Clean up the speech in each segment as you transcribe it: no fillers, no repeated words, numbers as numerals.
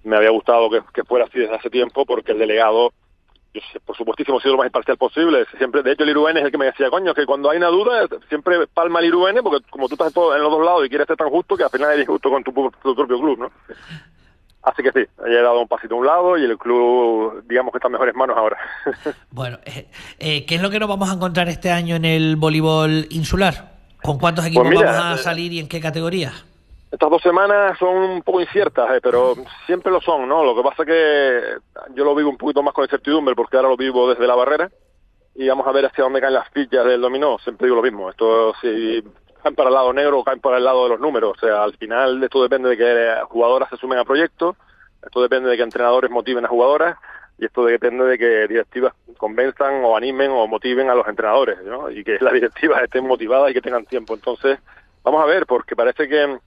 me había gustado que fuera así desde hace tiempo, porque el delegado, yo sé, por supuestísimo, he sido lo más imparcial posible. Siempre, de hecho, el Iruene es el que me decía, coño, que cuando hay una duda, siempre palma el Iruene, porque como tú estás en los dos lados y quieres ser tan justo, que al final eres justo con tu propio club, ¿no? Así que sí, he dado un pasito a un lado y el club, digamos que está en mejores manos ahora. Bueno, ¿qué es lo que nos vamos a encontrar este año en el voleibol insular? ¿Con cuántos equipos Pues mira, vamos a salir y en qué categorías? estas 2 semanas son un poco inciertas, pero siempre lo son, ¿no? Lo que pasa es que yo lo vivo un poquito más con incertidumbre, porque ahora lo vivo desde la barrera, y vamos a ver hacia dónde caen las fichas del dominó. Siempre digo lo mismo, esto si caen para el lado negro o caen para el lado de los números. O sea, al final esto depende de que jugadoras se sumen a proyectos, esto depende de que entrenadores motiven a jugadoras, y esto depende de que directivas convenzan o animen o motiven a los entrenadores, ¿no? Y que las directivas estén motivadas y que tengan tiempo. Entonces, vamos a ver, porque parece que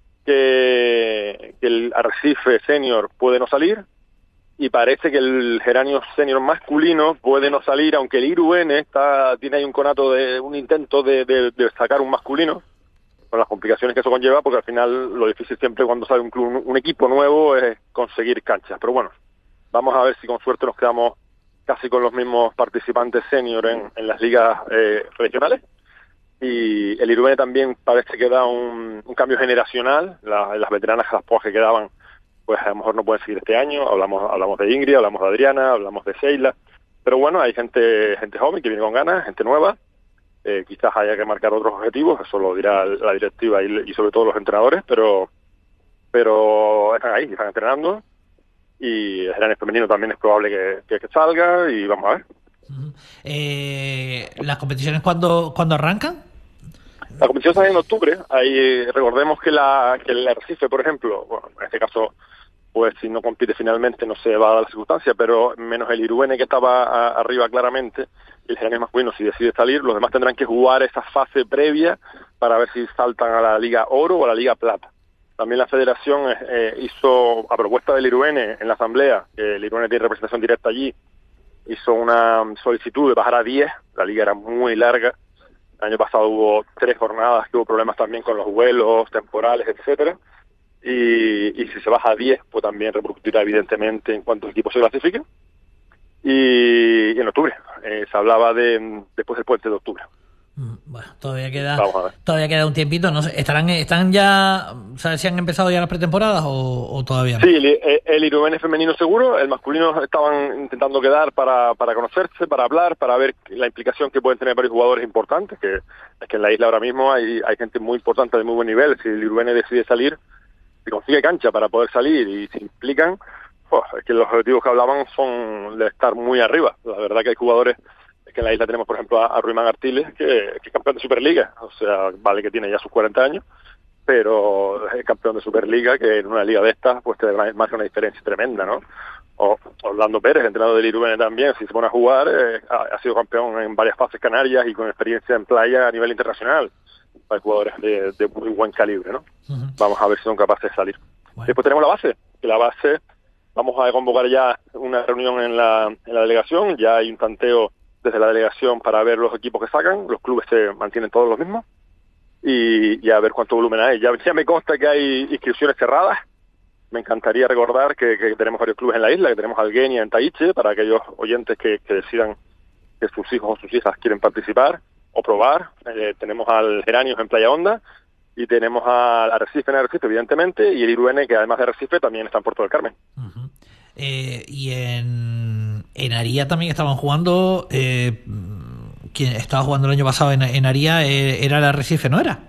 el Arrecife senior puede no salir, y parece que el Geranio senior masculino puede no salir, aunque el Iruene tiene ahí un conato de un intento de sacar un masculino, con las complicaciones que eso conlleva, porque al final lo difícil siempre cuando sale un club, un equipo nuevo, es conseguir canchas. Pero bueno, vamos a ver si con suerte nos quedamos casi con los mismos participantes senior en las ligas regionales. Y el Iruene también parece que da un cambio generacional. Las veteranas, las pocas que quedaban, pues a lo mejor no pueden seguir este año. Hablamos de Ingrid, hablamos de Adriana, hablamos de Sheila, pero bueno, hay gente joven que viene con ganas, gente nueva. Quizás haya que marcar otros objetivos, eso lo dirá la directiva y sobre todo los entrenadores, pero están ahí, están entrenando, y el Geranio femenino también es probable que salga, y vamos a ver. ¿Las competiciones cuándo arrancan? La competición sale en octubre. Ahí recordemos que el Arrecife, por ejemplo, bueno, en este caso, pues si no compite finalmente no se va a dar la circunstancia, pero menos el Iruene, que estaba arriba claramente, y el Geranio masculino, si decide salir, los demás tendrán que jugar esa fase previa para ver si saltan a la Liga Oro o a la Liga Plata. También la federación hizo, a propuesta del Iruene en la asamblea, que el Iruene tiene representación directa allí, hizo una solicitud de bajar a 10, la liga era muy larga. El año pasado hubo 3 jornadas que hubo problemas también con los vuelos temporales, etcétera, y si se baja a 10, pues también repercutirá evidentemente en cuanto el equipo se clasifique. Y en octubre, se hablaba después del puente de octubre. Bueno, todavía queda un tiempito. No sé, ¿están ya, sabes si han empezado ya las pretemporadas o todavía no? Sí, el Iruene femenino seguro, el masculino estaban intentando quedar para conocerse, para hablar, para ver la implicación que pueden tener varios jugadores importantes, que es que en la isla ahora mismo hay gente muy importante de muy buen nivel. Si el Iruene decide salir, si consigue cancha para poder salir y se implican, es que los objetivos que hablaban son de estar muy arriba. La verdad que hay jugadores, es que en la isla tenemos por ejemplo a Ruimán Artiles, que es campeón de Superliga, o sea, vale que tiene ya sus 40 años, pero es campeón de Superliga, que en una liga de estas pues te marca una diferencia tremenda, ¿no? O Orlando Pérez, entrenador del Iruene también, si se pone a jugar, ha sido campeón en varias fases canarias y con experiencia en playa a nivel internacional. Hay jugadores de muy buen calibre, ¿no? Uh-huh. Vamos a ver si son capaces de salir. Bueno. Después tenemos la base, que la base, vamos a convocar ya una reunión en la delegación, ya hay un tanteo desde la delegación para ver los equipos que sacan, los clubes se mantienen todos los mismos, y a ver cuánto volumen hay. Ya me consta que hay inscripciones cerradas. Me encantaría recordar que tenemos varios clubes en la isla, que tenemos Alguenia en Taiche, para aquellos oyentes que decidan que sus hijos o sus hijas quieren participar o probar. Tenemos al Geranios en Playa Honda, y tenemos al Arrecife en Arrecife, evidentemente, y el Iruene, que además de Arrecife también está en Puerto del Carmen. Uh-huh. Y en Aría también estaban jugando, quien estaba jugando el año pasado en Aría era el Arrecife, ¿no era?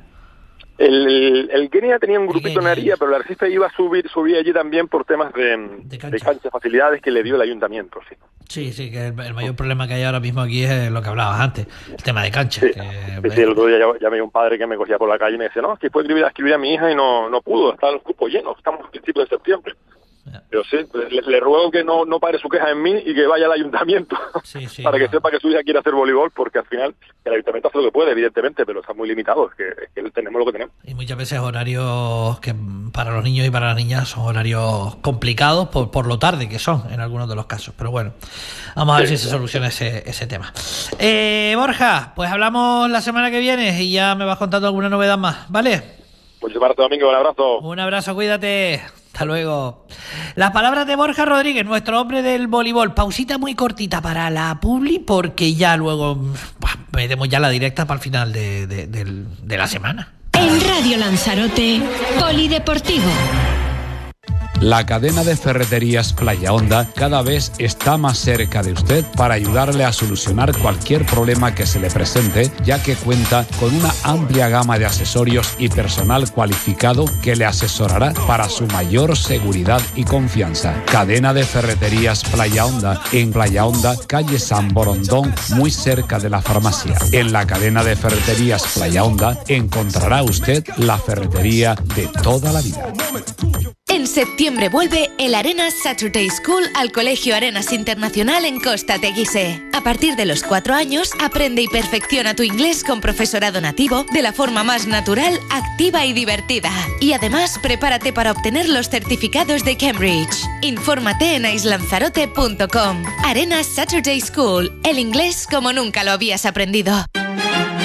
El Kenia tenía un grupito en Aría, pero el Arrecife iba a subir allí también por temas de cancha, facilidades que le dio el ayuntamiento, sí. Sí, que el mayor problema que hay ahora mismo aquí es lo que hablabas antes, el tema de cancha. Sí, el otro día ya me dio un padre que me cogía por la calle y me decía, no, es que fue escribir a mi hija y no pudo, está el grupo lleno, estamos a principios de septiembre. Pero sí, le ruego que no pare su queja en mí y que vaya al ayuntamiento para que sepa que su hija quiere hacer voleibol, porque al final el ayuntamiento hace lo que puede, evidentemente, pero está muy limitado, es que tenemos lo que tenemos. Y muchas veces horarios que para los niños y para las niñas son horarios complicados por lo tarde que son en algunos de los casos, pero bueno, vamos a ver si se soluciona ese tema. Borja, pues hablamos la semana que viene y ya me vas contando alguna novedad más, ¿vale? Pues para Domingo, un abrazo. Un abrazo, cuídate. Hasta luego. Las palabras de Borja Rodríguez, nuestro hombre del voleibol. Pausita muy cortita para la publi, porque ya luego metemos ya la directa para el final de la semana. En Radio Lanzarote, Polideportivo. La cadena de ferreterías Playa Honda cada vez está más cerca de usted para ayudarle a solucionar cualquier problema que se le presente, ya que cuenta con una amplia gama de accesorios y personal cualificado que le asesorará para su mayor seguridad y confianza. Cadena de ferreterías Playa Honda, en Playa Honda, calle San Borondón, muy cerca de la farmacia. En la cadena de ferreterías Playa Honda encontrará usted la ferretería de toda la vida. En septiembre vuelve el Arenas Saturday School al Colegio Arenas Internacional en Costa Teguise. A partir de los 4 años, aprende y perfecciona tu inglés con profesorado nativo de la forma más natural, activa y divertida. Y además, prepárate para obtener los certificados de Cambridge. Infórmate en aislanzarote.com. Arenas Saturday School, el inglés como nunca lo habías aprendido.